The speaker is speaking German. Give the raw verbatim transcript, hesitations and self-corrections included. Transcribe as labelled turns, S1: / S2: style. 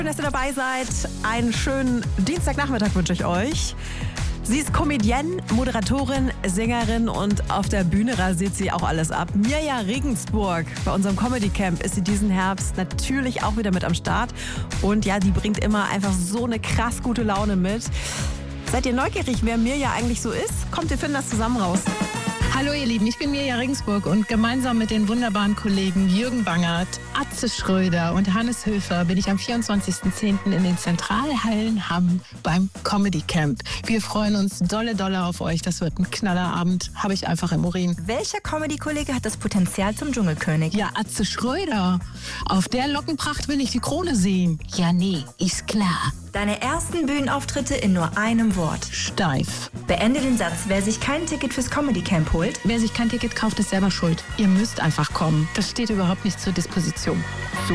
S1: Schön, dass ihr dabei seid. Einen schönen Dienstagnachmittag wünsche ich euch. Sie ist Comedienne, Moderatorin, Sängerin und auf der Bühne rasiert sie auch alles ab. Mirja Regensburg, bei unserem Comedy Camp ist sie diesen Herbst natürlich auch wieder mit am Start. Und ja, die bringt immer einfach so eine krass gute Laune mit. Seid ihr neugierig, wer Mirja eigentlich so ist? Kommt, wir finden das zusammen raus.
S2: Hallo ihr Lieben, ich bin Mirja Regensburg und gemeinsam mit den wunderbaren Kollegen Jürgen Bangert, Atze Schröder und Hannes Höfer bin ich am vierundzwanzigsten zehnten in den Zentralhallen Hamm beim Comedy Camp. Wir freuen uns dolle, dolle auf euch. Das wird ein Knallerabend, habe ich einfach im Urin.
S3: Welcher Comedy-Kollege hat das Potenzial zum Dschungelkönig?
S2: Ja, Atze Schröder. Auf der Lockenpracht will ich die Krone sehen. Ja, nee, ist klar.
S3: Deine ersten Bühnenauftritte in nur einem Wort.
S2: Steif.
S3: Beende den Satz, wer sich kein Ticket fürs Comedy Camp holt.
S2: Wer sich kein Ticket kauft, ist selber schuld. Ihr müsst einfach kommen. Das steht überhaupt nicht zur Disposition.